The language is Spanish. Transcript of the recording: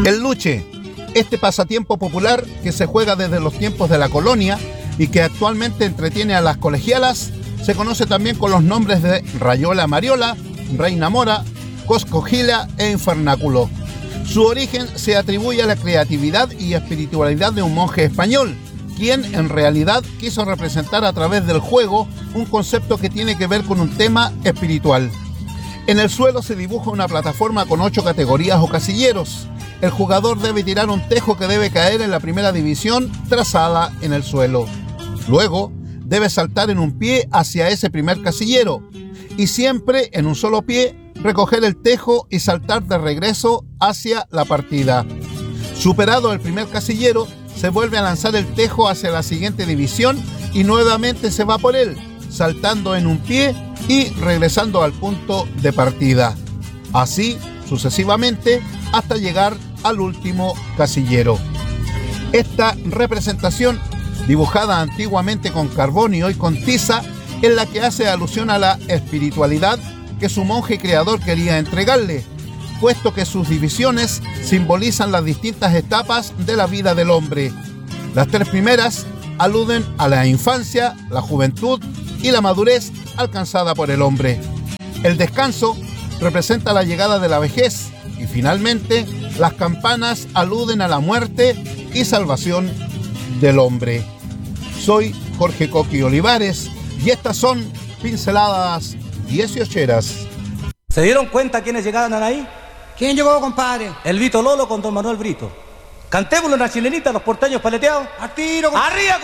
El luche, este pasatiempo popular que se juega desde los tiempos de la colonia y que actualmente entretiene a las colegialas, se conoce también con los nombres de rayola mariola, reina mora, coscogila e infernáculo. Su origen se atribuye a la creatividad y espiritualidad de un monje español, quien en realidad quiso representar a través del juego un concepto que tiene que ver con un tema espiritual. En el suelo se dibuja una plataforma con 8 categorías o casilleros. El jugador debe tirar un tejo que debe caer en la primera división trazada en el suelo. Luego, debe saltar en un pie hacia ese primer casillero y siempre en un solo pie recoger el tejo y saltar de regreso hacia la partida. Superado el primer casillero, se vuelve a lanzar el tejo hacia la siguiente división y nuevamente se va por él, saltando en un pie y regresando al punto de partida. Así sucesivamente hasta llegar al último casillero. Esta representación, dibujada antiguamente con carbón y hoy con tiza, es la que hace alusión a la espiritualidad que su monje creador quería entregarle, puesto que sus divisiones simbolizan las distintas etapas de la vida del hombre. Las 3 primeras aluden a la infancia, la juventud y la madurez alcanzada por el hombre. El descanso representa la llegada de la vejez y finalmente las campanas aluden a la muerte y salvación del hombre. Soy Jorge Coqui Olivares y estas son Pinceladas 18eras. ¿Se dieron cuenta quiénes llegaron ahí? ¿Quién llegó, compadre? El Vito Lolo con don Manuel Brito. Cantémoslo una chilenita, los porteños paleteados. ¡A tiro! ¡Arriba!